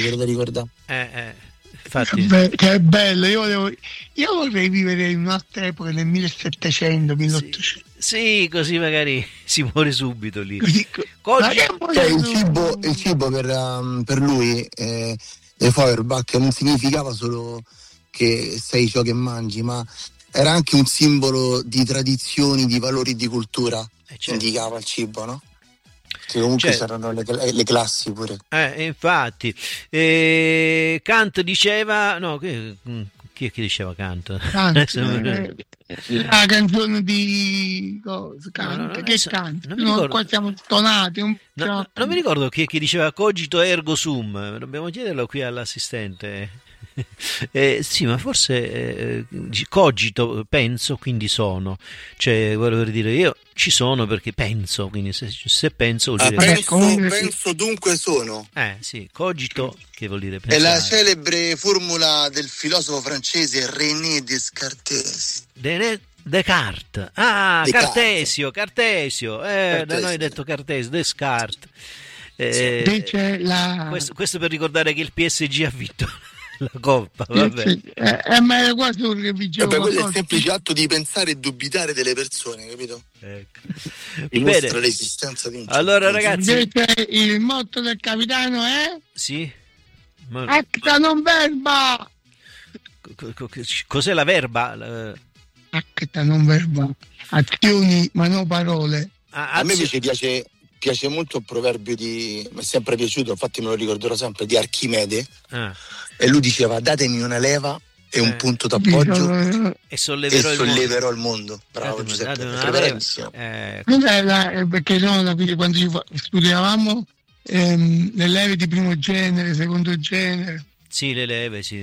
pure da ricordare. Infatti. Che bello, io vorrei vivere in un'altra epoca, nel 1700, 1800. Sì, così magari si muore subito lì. Il cibo per lui, Feuerbach, non significava solo che sei ciò che mangi, ma era anche un simbolo di tradizioni, di valori, di cultura. Certo. Indicava il cibo, no? Che comunque saranno le classi pure. Infatti. Kant diceva, no, chi è che diceva Kant? La canzone di Kant, che Kant? Qua siamo stonati. Non mi ricordo chi è che diceva cogito ergo sum, dobbiamo chiederlo qui all'assistente. Sì, ma forse cogito, penso, quindi sono, cioè volevo dire io ci sono perché penso, quindi se penso vuol dire penso dunque sono. Sì, cogito che vuol dire pensare. È la celebre formula del filosofo francese René Descartes. Descartes. Cartesio. Da noi è detto Cartesio, Descartes. Questo per ricordare che il PSG ha vinto la coppa, vabbè. Ma era quasi un revigione. Quello è il semplice atto di pensare e dubitare delle persone, capito? Ecco. Dimostra l'esistenza di un cibo. Allora ragazzi, invece il motto del capitano è? Sì? Acta non verba. Cos'è la verba? Acta non verba. Azioni ma non parole. A me invece piace molto il proverbio mi è sempre piaciuto, infatti me lo ricorderò sempre, di Archimede. E lui diceva: datemi una leva e un punto d'appoggio e solleverò il mondo. Bravo Giuseppe, bravissimo. Perché quando studiavamo le leve di primo genere, secondo genere. Sì, le leve, sì.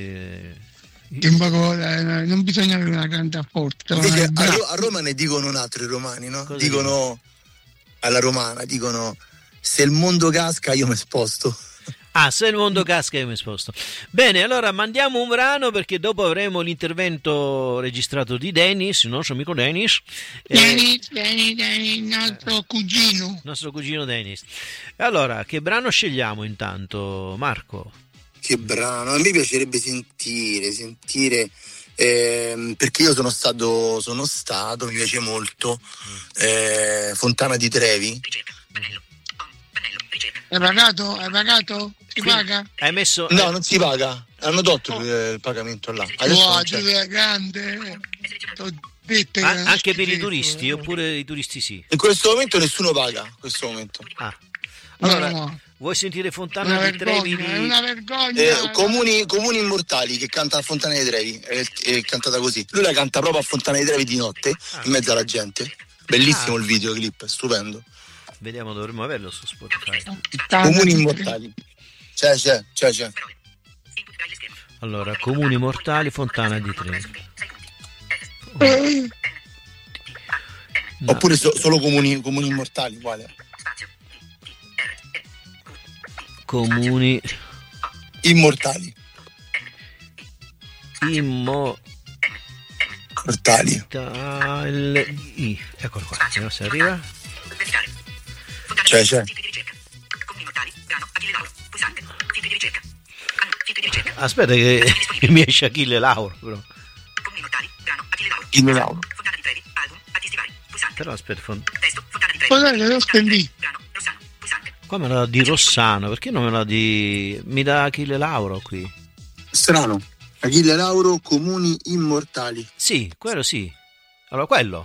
Non bisogna avere una grande forza. A Roma ne dicono un altro i romani, no? Dicono alla romana, dicono: se il mondo casca io mi sposto. Se il mondo casca io mi sposto. Bene, allora mandiamo un brano perché dopo avremo l'intervento registrato di Dennis, il nostro amico Dennis. Dennis, nostro cugino Dennis. Allora, che brano scegliamo intanto, Marco? Che brano? A me piacerebbe sentire perché io sono stato, mi piace molto, Fontana di Trevi. Hai pagato? Si paga? Hai messo? No, non si paga. Hanno tolto il pagamento là. Adesso è grande. Anche per i turisti, oppure i turisti sì? In questo momento nessuno paga. In questo momento. Allora, no. Vuoi sentire Fontana di Trevi? È una vergogna. Comuni immortali, che canta a Fontana di Trevi, è cantata così. Lui la canta proprio a Fontana di Trevi di notte, in mezzo alla gente. Bellissimo il videoclip, stupendo. Vediamo, dovremmo averlo su Spotify. Comuni immortali. C'è. Allora, Comuni immortali, Fontana di Trevi. No. Oppure solo comuni immortali, uguale. Comuni immortali. Mortali. Eccolo qua, vediamo se arriva. C'è. Aspetta che mi esce Achille Lauro, però. Achille Lauro. Però aspetta, qua me la dà di Rossano, perché non me la di... mi dà Achille Lauro qui? Strano. Achille Lauro, Comuni immortali. Sì, quello sì. Allora, quello.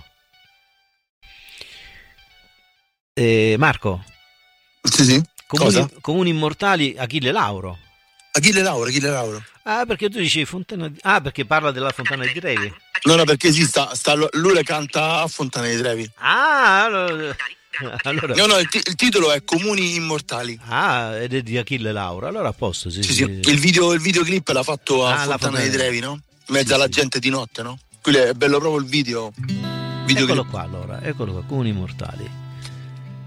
Marco? Sì. Comuni immortali, Achille Lauro. Achille Lauro. Perché tu dici Fontana di... perché parla della Fontana di Trevi. No, perché sì, lui le canta a Fontana di Trevi. Allora... No, il titolo è Comuni immortali. Ed è di Achille Lauro. Allora a posto, sì. Il videoclip l'ha fatto a Fontana di Trevi, no? In mezzo alla gente di notte, no? Quello è bello proprio il video. Eccolo qua, allora. Eccolo qua, Comuni immortali.